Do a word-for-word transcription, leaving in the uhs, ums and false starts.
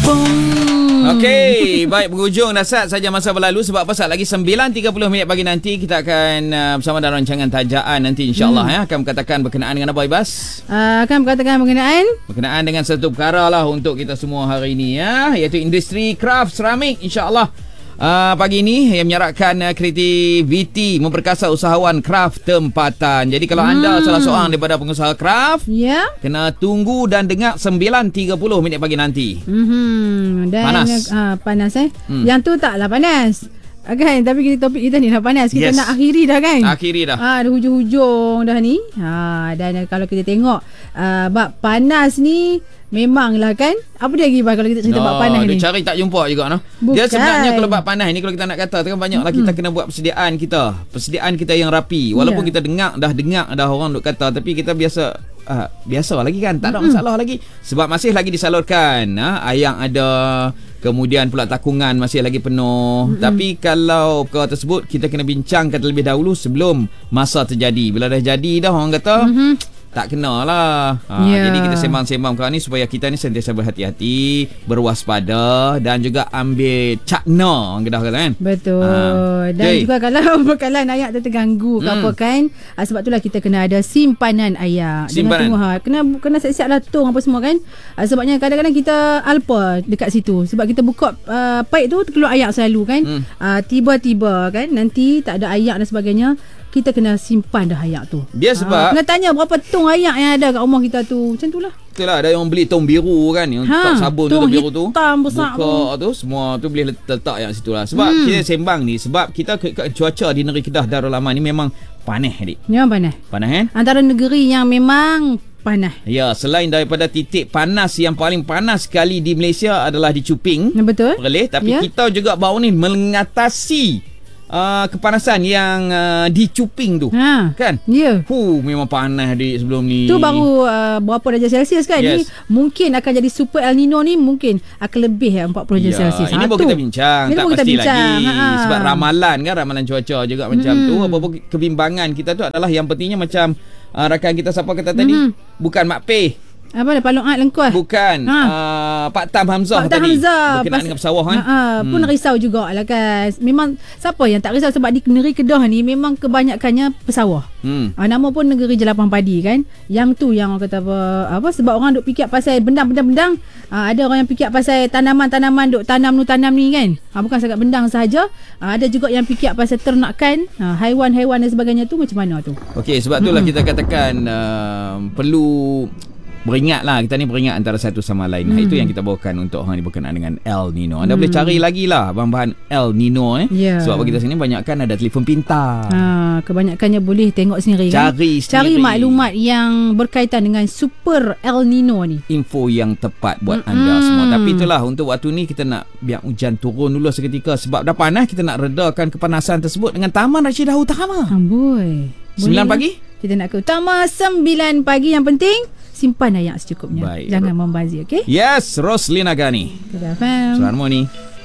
Okey, baik, berhujung dah sat saja masa berlalu. Sebab apa, sat lagi sembilan tiga puluh minit pagi nanti kita akan uh, bersama dalam rancangan Tajaan nanti insya-Allah hmm. ya akan berkatakan berkenaan dengan apa, Ibas? Uh, akan berkatakan berkenaan berkenaan dengan satu perkara lah untuk kita semua hari ini ya, iaitu industri kraft seramik insya-Allah. Uh, pagi ini yang menyarakkan uh, kreativiti memperkasa usahawan kraft tempatan. Jadi kalau hmm. anda salah seorang daripada pengusaha kraft, yeah. kena tunggu dan dengar sembilan tiga puluh minit pagi nanti. Mm-hmm. Dan panas. Uh, panas eh. Hmm. Yang tu taklah panas. Kan, tapi kita topik kita ni dah panas. Kita yes. nak akhiri dah kan? Akhiri dah. Ah, dah hujung-hujung dah ni. Ha, dan kalau kita tengok uh, bab panas ni memanglah kan. Apa dia lagi kalau kita cerita no, bab panas dia ni? Dia cari tak jumpa juga no. Dia sebenarnya kalau bab panas ni kalau kita nak kata tu kan banyaklah hmm. kita kena buat persediaan kita. Persediaan kita yang rapi. Walaupun yeah. kita dengar dah dengar dah orang duk kata, tapi kita biasa uh, biasa lagi kan. Tak ada hmm. masalah lagi. Sebab masih lagi disalurkan. Ha, ayam ada. Kemudian pula takungan masih lagi penuh. Mm-hmm. Tapi kalau perkara tersebut kita kena bincangkan terlebih dahulu sebelum masa terjadi. Bila dah jadi dah orang kata mm-hmm. tak kena lah. Ha, yeah. Jadi kita sembang-sembang perkara ni supaya kita ni sentiasa berhati-hati, berwaspada dan juga ambil cakna orang Kedah kata kan. Betul. Ha. Dan Jai. juga kalau bekalan ayak tu terganggu ke hmm. apa kan. Ha, sebab itulah kita kena ada simpanan ayak. Simpanan. Tengok, ha, kena kena siap-siap lah tong apa semua kan. Ha, sebabnya kadang-kadang kita alpa dekat situ. Sebab kita buka uh, paip tu keluar ayak selalu kan. Hmm. Ha, tiba-tiba kan nanti tak ada ayak dan sebagainya. Kita kena simpan dah ayak tu. Dia sebab ha, kena tanya berapa tong ayak yang ada kat rumah kita tu. Macam tu lah. Itulah ada yang beli tong biru kan, yang ha, sabun tu biru tu. Hitam besar buka tu. tu semua tu boleh letak yang situ lah. Sebab hmm. kita sembang ni sebab kita ke, ke, cuaca di negeri Kedah Darul Aman ni memang panas adik. Memang panas. Panas kan? Antara negeri yang memang panas. Ya, selain daripada titik panas yang paling panas sekali di Malaysia adalah di Cuping. Betul. Perlis, tapi ya. kita juga baru ni mengatasi Uh, kepanasan yang uh, di Cuping tu ha. kan? Ya. Yeah. Hu, memang panas dik sebelum ni. Tu baru uh, berapa darjah Celsius kan? Yes. Ni mungkin akan jadi super El Nino ni mungkin akan lebih ya, empat puluh darjah ya, Celsius. Ini baru kita bincang, ini tak pasti bincang. lagi. Ha. Sebab ramalan kan, ramalan cuaca juga hmm. macam tu. Apa-apa kebimbangan kita tu adalah yang pentingnya macam uh, rakan kita siapa kata tadi, hmm. bukan Mak Peh. Apa dah Palung Art Lengkuas? Bukan. Ha. Uh, Pak Tam Hamzah Pak Tam tadi. Hamzah. Berkenaan dengan pesawah kan? Ha, hmm. Pun risau jugalah kan. Memang siapa yang tak risau sebab di negeri Kedah ni memang kebanyakannya pesawah. Hmm. Ha, nama pun negeri Jelapang Padi kan. Yang tu yang orang kata apa, apa sebab orang duk fikir pasal bendang-bendang-bendang. Ha, ada orang yang fikir pasal tanaman-tanaman duk tanam nu tanam ni kan. Ha, bukan sangat bendang sahaja. Ha, ada juga yang fikir pasal ternakan, ha, haiwan-haiwan dan sebagainya tu macam mana tu. Okey, sebab itulah hmm. kita katakan uh, perlu beringatlah, kita ni beringat antara satu sama lain. Hmm. Itu yang kita bawakan untuk orang ni berkenaan dengan El Nino. Anda hmm. boleh cari lagi lah bahan-bahan El Nino eh. Yeah. Sebab kita sini banyakkan ada telefon pintar. Ha, kebanyakannya boleh tengok sendiri kan. Cari sendiri. Cari maklumat yang berkaitan dengan super El Nino ni. Info yang tepat buat hmm. anda semua. Tapi itulah untuk waktu ni kita nak biar hujan turun dulu seketika. Sebab dah panas, kita nak redakan kepanasan tersebut dengan Taman Rashidah Utama. Amboi. sembilan pagi? Kita nak ke Utama sembilan pagi. Yang penting simpan ayak secukupnya. Baik. Jangan membazir, okey? Yes, Roslina Ghani. Kedah F M. Selamat morning.